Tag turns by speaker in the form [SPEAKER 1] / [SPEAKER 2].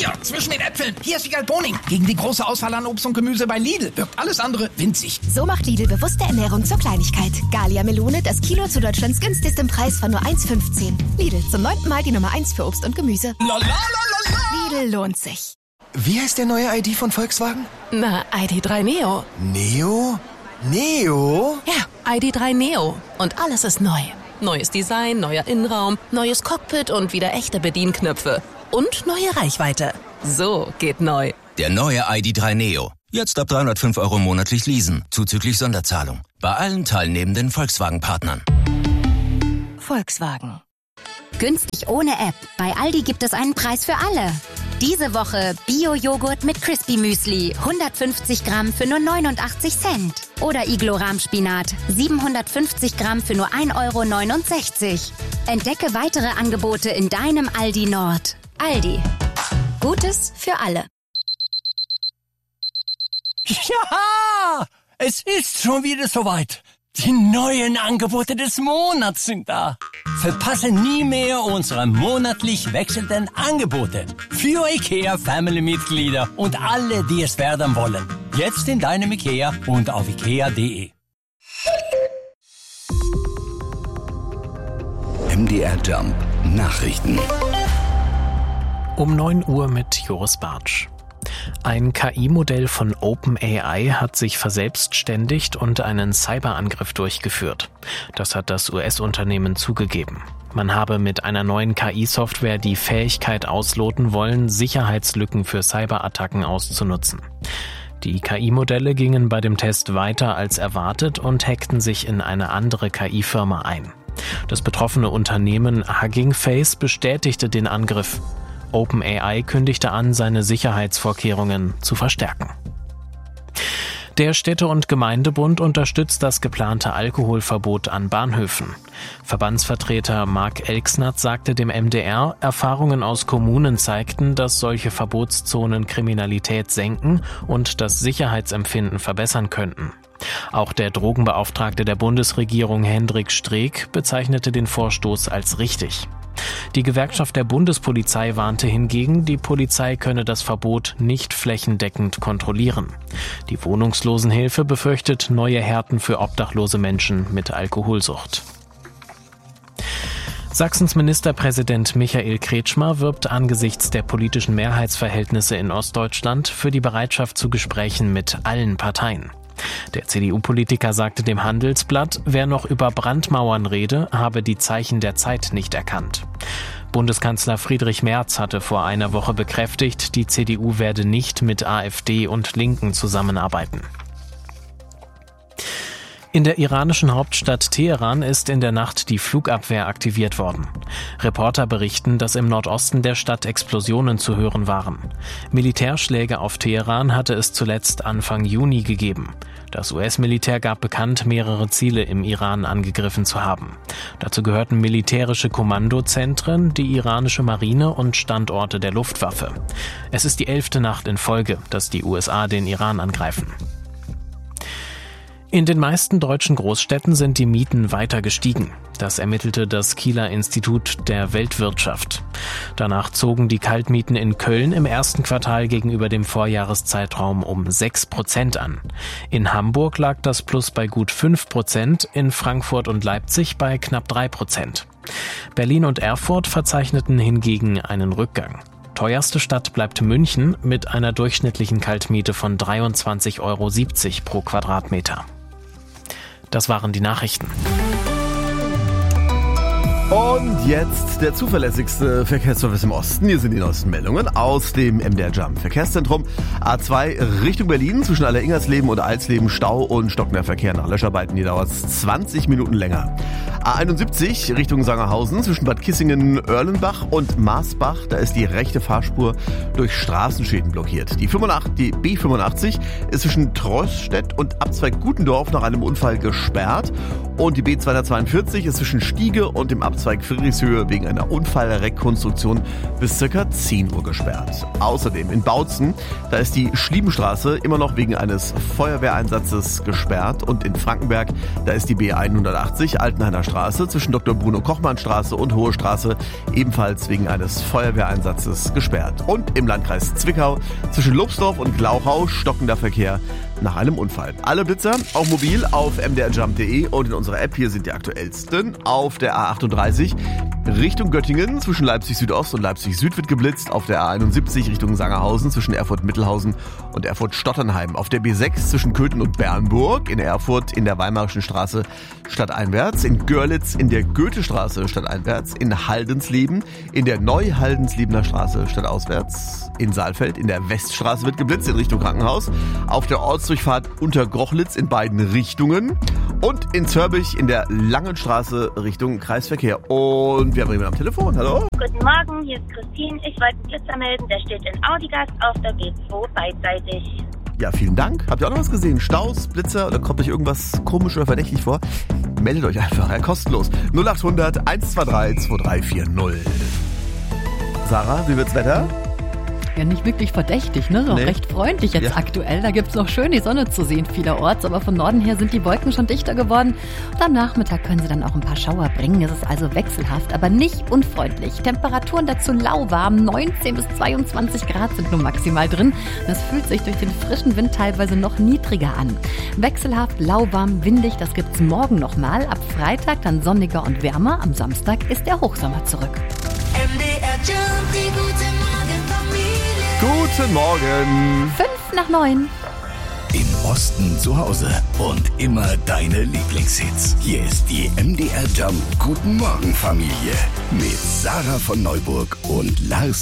[SPEAKER 1] Hier, zwischen den Äpfeln. Hier ist Wiegald Boning. Gegen die große Auswahl an Obst und Gemüse bei Lidl wirkt alles andere winzig.
[SPEAKER 2] So macht Lidl bewusste Ernährung zur Kleinigkeit. Gallia Melone, das Kilo zu Deutschlands günstigstem Preis von nur 1,15. Lidl, zum 9. Mal die Nummer 1 für Obst und Gemüse. Lidl lohnt sich.
[SPEAKER 3] Wie heißt der neue ID von Volkswagen?
[SPEAKER 4] Na, ID.3 Neo.
[SPEAKER 3] Neo? Neo?
[SPEAKER 4] Ja, ID.3 Neo. Und alles ist neu. Neues Design, neuer Innenraum, neues Cockpit und wieder echte Bedienknöpfe. Und neue Reichweite. So geht neu.
[SPEAKER 5] Der neue ID.3 Neo. Jetzt ab 305 € monatlich leasen, zuzüglich Sonderzahlung. Bei allen teilnehmenden Volkswagen-Partnern.
[SPEAKER 4] Volkswagen.
[SPEAKER 6] Günstig ohne App. Bei Aldi gibt es einen Preis für alle. Diese Woche Bio-Joghurt mit Crispy Müsli. 150 Gramm für nur 89 Cent. Oder Iglo-Rahmspinat. 750 Gramm für nur 1,69 €. Entdecke weitere Angebote in deinem Aldi Nord. Aldi. Gutes für alle.
[SPEAKER 7] Ja, es ist schon wieder soweit. Die neuen Angebote des Monats sind da. Verpasse nie mehr unsere monatlich wechselnden Angebote. Für IKEA-Family-Mitglieder und alle, die es werden wollen. Jetzt in deinem IKEA und auf ikea.de.
[SPEAKER 8] MDR Jump Nachrichten.
[SPEAKER 9] Um 9 Uhr mit Joris Bartsch. Ein KI-Modell von OpenAI hat sich verselbstständigt und einen Cyberangriff durchgeführt. Das hat das US-Unternehmen zugegeben. Man habe mit einer neuen KI-Software die Fähigkeit ausloten wollen, Sicherheitslücken für Cyberattacken auszunutzen. Die KI-Modelle gingen bei dem Test weiter als erwartet und hackten sich in eine andere KI-Firma ein. Das betroffene Unternehmen Hugging Face bestätigte den Angriff. OpenAI kündigte an, seine Sicherheitsvorkehrungen zu verstärken. Der Städte- und Gemeindebund unterstützt das geplante Alkoholverbot an Bahnhöfen. Verbandsvertreter Marc Elksnath sagte dem MDR, Erfahrungen aus Kommunen zeigten, dass solche Verbotszonen Kriminalität senken und das Sicherheitsempfinden verbessern könnten. Auch der Drogenbeauftragte der Bundesregierung Hendrik Streeck bezeichnete den Vorstoß als richtig. Die Gewerkschaft der Bundespolizei warnte hingegen, die Polizei könne das Verbot nicht flächendeckend kontrollieren. Die Wohnungslosenhilfe befürchtet neue Härten für obdachlose Menschen mit Alkoholsucht. Sachsens Ministerpräsident Michael Kretschmer wirbt angesichts der politischen Mehrheitsverhältnisse in Ostdeutschland für die Bereitschaft zu Gesprächen mit allen Parteien. Der CDU-Politiker sagte dem Handelsblatt, wer noch über Brandmauern rede, habe die Zeichen der Zeit nicht erkannt. Bundeskanzler Friedrich Merz hatte vor einer Woche bekräftigt, die CDU werde nicht mit AfD und Linken zusammenarbeiten. In der iranischen Hauptstadt Teheran ist in der Nacht die Flugabwehr aktiviert worden. Reporter berichten, dass im Nordosten der Stadt Explosionen zu hören waren. Militärschläge auf Teheran hatte es zuletzt Anfang Juni gegeben. Das US-Militär gab bekannt, mehrere Ziele im Iran angegriffen zu haben. Dazu gehörten militärische Kommandozentren, die iranische Marine und Standorte der Luftwaffe. Es ist die 11. Nacht in Folge, dass die USA den Iran angreifen. In den meisten deutschen Großstädten sind die Mieten weiter gestiegen. Das ermittelte das Kieler Institut der Weltwirtschaft. Danach zogen die Kaltmieten in Köln im ersten Quartal gegenüber dem Vorjahreszeitraum um 6% an. In Hamburg lag das Plus bei gut 5%, in Frankfurt und Leipzig bei knapp 3%. Berlin und Erfurt verzeichneten hingegen einen Rückgang. Teuerste Stadt bleibt München mit einer durchschnittlichen Kaltmiete von 23,70 € pro Quadratmeter. Das waren die Nachrichten.
[SPEAKER 10] Und jetzt der zuverlässigste Verkehrsservice im Osten. Hier sind die neuesten Meldungen aus dem MDR Jump Verkehrszentrum. A2 Richtung Berlin zwischen Alleringersleben und Alsleben Stau und stockender Verkehr nach Löscharbeiten. Hier dauert es 20 Minuten länger. A71 Richtung Sangerhausen zwischen Bad Kissingen-Oerlenbach und Maasbach. Da ist die rechte Fahrspur durch Straßenschäden blockiert. Die B85 ist zwischen Trossstedt und Abzweig Gutendorf nach einem Unfall gesperrt. Und die B242 ist zwischen Stiege und dem Abzweig Friedrichshöhe wegen einer Unfallrekonstruktion bis ca. 10 Uhr gesperrt. Außerdem in Bautzen, da ist die Schliebenstraße immer noch wegen eines Feuerwehreinsatzes gesperrt. Und in Frankenberg, da ist die B180 Altenhainer Straße Straße zwischen Dr. Bruno Kochmann Straße und Hohe Straße ebenfalls wegen eines Feuerwehreinsatzes gesperrt. Und im Landkreis Zwickau zwischen Lobsdorf und Glauchau stockender Verkehr nach einem Unfall. Alle Blitzer, auch mobil, auf mdrjump.de und in unserer App. Hier sind die aktuellsten. Auf der A38 Richtung Göttingen zwischen Leipzig Südost und Leipzig Süd wird geblitzt. Auf der A71 Richtung Sangerhausen zwischen Erfurt-Mittelhausen und Erfurt-Stotternheim. Auf der B6 zwischen Köthen und Bernburg. In Erfurt in der Weimarischen Straße stadteinwärts. In Görlitz in der Goethestraße stadteinwärts. In Haldensleben in der Neu-Haldensliebener Straße stadtauswärts. In Saalfeld in der Weststraße wird geblitzt in Richtung Krankenhaus. Auf der Ortsdurchfahrt unter Grochlitz in beiden Richtungen. Und in Zörbich in der Langenstraße Richtung Kreisverkehr. Und wir haben jemanden am Telefon. Hallo?
[SPEAKER 11] Guten Morgen, hier ist Christine. Ich wollte einen Blitzer melden. Der steht in Audigast auf der B2 beidseitig.
[SPEAKER 10] Ja, vielen Dank. Habt ihr auch noch was gesehen? Staus, Blitzer oder kommt euch irgendwas komisch oder verdächtig vor? Meldet euch einfach, kostenlos. 0800 123 2340. Sarah, wie wird's Wetter?
[SPEAKER 12] Ja, nicht wirklich verdächtig, ne? Doch
[SPEAKER 10] Nee.
[SPEAKER 12] recht freundlich jetzt aktuell. Da gibt's noch schön die Sonne zu sehen vielerorts, aber von Norden her sind die Wolken schon dichter geworden. Und am Nachmittag können sie dann auch ein paar Schauer bringen. Es ist also wechselhaft, aber nicht unfreundlich. Temperaturen dazu lauwarm, 19 bis 22 Grad sind nur maximal drin. Das fühlt sich durch den frischen Wind teilweise noch niedriger an. Wechselhaft, lauwarm, windig, das gibt's morgen nochmal. Ab Freitag dann sonniger und wärmer. Am Samstag ist der Hochsommer zurück.
[SPEAKER 13] MDR Jump, die gute Morgenfamilie.
[SPEAKER 10] Guten Morgen.
[SPEAKER 12] 8:55.
[SPEAKER 8] Im Osten zu Hause und immer deine Lieblingshits. Hier ist die MDR Jump Guten Morgen Familie mit Sarah von Neuburg und Lars